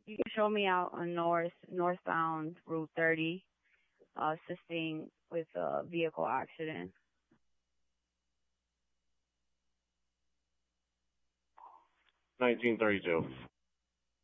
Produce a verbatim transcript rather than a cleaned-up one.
You can show me out on north, northbound Route thirty, uh, assisting with a vehicle accident. nineteen thirty-two.